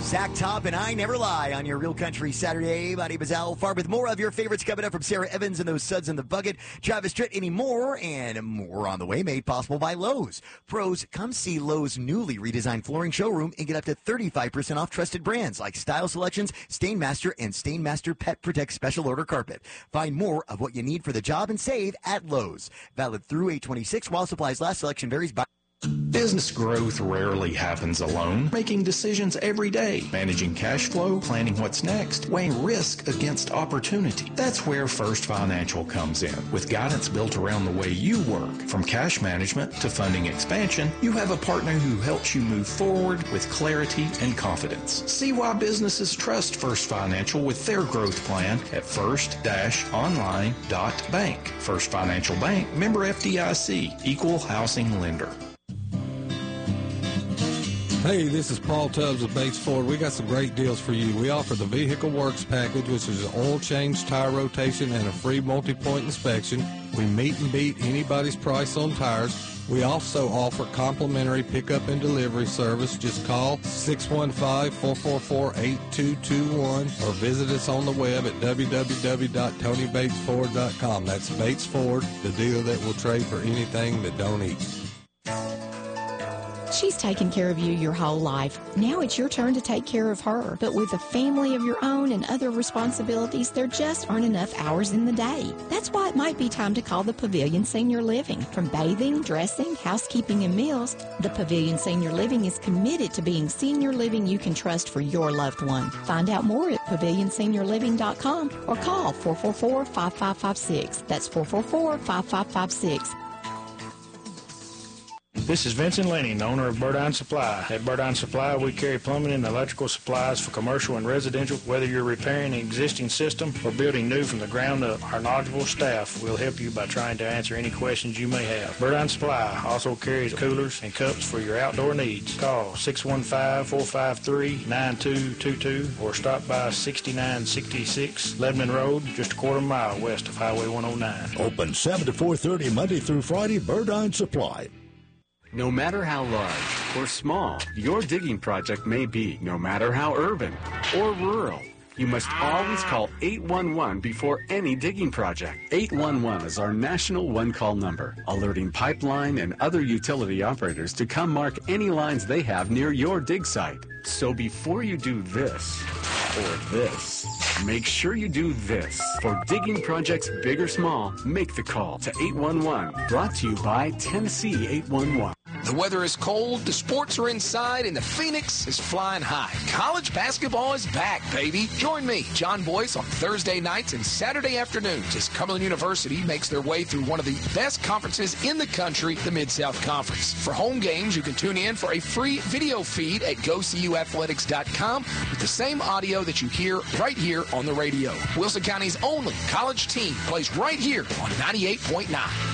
Zach Top and I Never Lie on your Real Country Saturday. My name is Al Farb with more of your favorites coming up from Sarah Evans and those suds in the bucket. Travis Tritt, any more and more on the way, made possible by Lowe's. Pros, come see Lowe's newly redesigned flooring showroom and get up to 35% off trusted brands like Style Selections, Stainmaster, and Stainmaster Pet Protect Special Order Carpet. Find more of what you need for the job and save at Lowe's. Valid through 8/26 while supplies last. Selection varies by... Business growth rarely happens alone. Making decisions every day, managing cash flow, planning what's next, weighing risk against opportunity. That's where First Financial comes in. With guidance built around the way you work, from cash management to funding expansion, you have a partner who helps you move forward with clarity and confidence. See why businesses trust First Financial with their growth plan at first-online.bank. First Financial Bank, member FDIC, equal housing lender. Hey, this is Paul Tubbs of Bates Ford. We got some great deals for you. We offer the Vehicle Works package, which is an oil change, tire rotation, and a free multi-point inspection. We meet and beat anybody's price on tires. We also offer complimentary pickup and delivery service. Just call 615-444-8221 or visit us on the web at www.tonybatesford.com. That's Bates Ford, the dealer that will trade for anything that don't eat. She's taken care of you your whole life. Now it's your turn to take care of her. But with a family of your own and other responsibilities, there just aren't enough hours in the day. That's why it might be time to call the Pavilion Senior Living. From bathing, dressing, housekeeping, and meals, the Pavilion Senior Living is committed to being senior living you can trust for your loved one. Find out more at pavilionseniorliving.com or call 444-5556. That's 444-5556. This is Vincent Lenning, owner of Burdine Supply. At Burdine Supply, we carry plumbing and electrical supplies for commercial and residential. Whether you're repairing an existing system or building new from the ground up, our knowledgeable staff will help you by trying to answer any questions you may have. Burdine Supply also carries coolers and cups for your outdoor needs. Call 615-453-9222 or stop by 6966 Lebanon Road, just a quarter mile west of Highway 109. Open 7 to 4:30 Monday through Friday, Burdine Supply. No matter how large or small your digging project may be, no matter how urban or rural, you must always call 811 before any digging project. 811 is our national one-call number, alerting pipeline and other utility operators to come mark any lines they have near your dig site. So before you do this or this, make sure you do this. For digging projects big or small, make the call to 811. Brought to you by Tennessee 811. The weather is cold, the sports are inside, and the Phoenix is flying high. College basketball is back, baby. Join me, John Boyce, on Thursday nights and Saturday afternoons as Cumberland University makes their way through one of the best conferences in the country, the Mid-South Conference. For home games, you can tune in for a free video feed at GoCUathletics.com with the same audio that you hear right here on the radio. Wilson County's only college team plays right here on 98.9.